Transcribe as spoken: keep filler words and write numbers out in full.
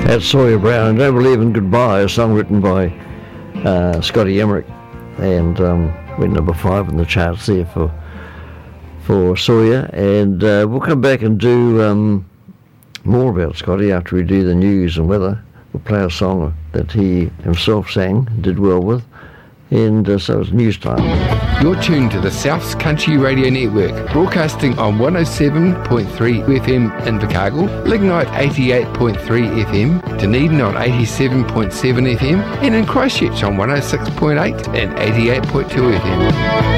That's Sawyer Brown, and Don't Believe in Goodbye, a song written by uh, Scotty Emmerich, and um, went number five in the charts there for for Sawyer. And uh, we'll come back and do um, more about Scotty after we do the news and weather. We'll play a song that he himself sang, did well with, and uh, so it's news time. You're tuned to the South's Country Radio Network, broadcasting on one oh seven point three F M in Invercargill, Lignite eighty-eight point three F M, Dunedin on eighty-seven point seven F M, and in Christchurch on one oh six point eight and eighty-eight point two F M.